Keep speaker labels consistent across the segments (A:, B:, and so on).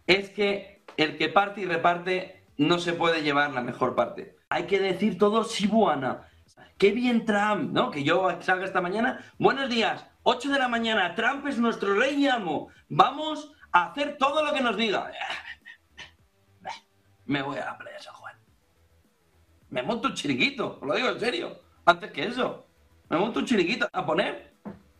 A: es que el que parte y reparte no se puede llevar la mejor parte. Hay que decir todo Sibuana. ¡Qué bien Trump! ¿No? Que yo salga esta mañana. Buenos días, 8 de la mañana, Trump es nuestro rey y amo. Vamos a hacer todo lo que nos diga. Me voy a la playa San Juan. Me monto un chiringuito, os lo digo en serio. Antes que eso, me monto un chiringuito a poner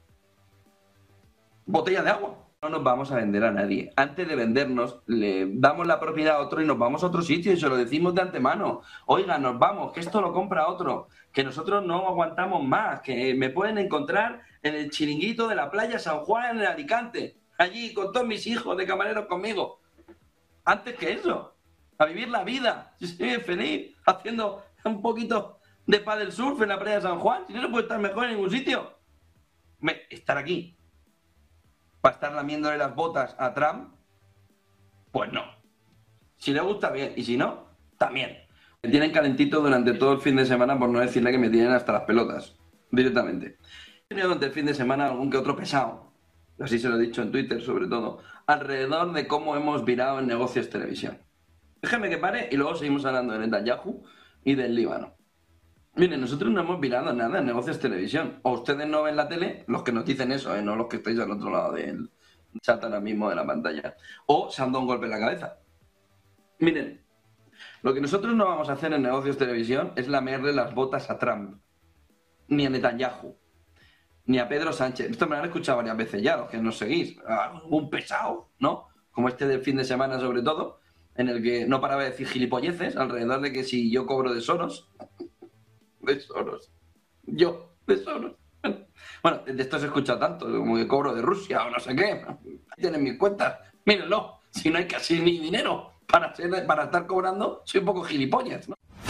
A: botella de agua. No nos vamos a vender a nadie. Antes de vendernos, le damos la propiedad a otro y nos vamos a otro sitio y se lo decimos de antemano. Oiga, nos vamos, que esto lo compra otro, que nosotros no aguantamos más, que me pueden encontrar en el chiringuito de la playa San Juan en Alicante, allí con todos mis hijos de camareros conmigo. Antes que eso, a vivir la vida. Yo estoy feliz haciendo un poquito de paddle surf en la playa de San Juan. Si no se puede estar mejor en ningún sitio. Estar aquí para estar lamiéndole las botas a Trump, pues no. Si le gusta, bien. Y si no, también. Me tienen calentito durante todo el fin de semana, por no decirle que me tienen hasta las pelotas. Directamente. He tenido durante el fin de semana algún que otro pesado. Así se lo he dicho en Twitter, sobre todo. Alrededor de cómo hemos virado en negocios televisión. Déjeme que pare y luego seguimos hablando de Netanyahu y del Líbano. Miren, nosotros no hemos virado nada en negocios televisión. O ustedes no ven la tele, los que nos dicen eso, no los que estáis al otro lado del chat ahora mismo de la pantalla. O se han dado un golpe en la cabeza. Miren, lo que nosotros no vamos a hacer en negocios televisión es lamerle las botas a Trump, ni a Netanyahu, ni a Pedro Sánchez. Esto me lo han escuchado varias veces ya, los que nos seguís. Un pesado, ¿no? Como este del fin de semana sobre todo, en el que no paraba de decir gilipolleces alrededor de que si yo cobro de Soros... De Soros. Yo, de Soros. Bueno, de esto se escucha tanto, como que cobro de Rusia o no sé qué. Ahí tienen mis cuentas. Mírenlo, si no hay casi ni dinero para estar cobrando, soy un poco gilipollas, ¿no?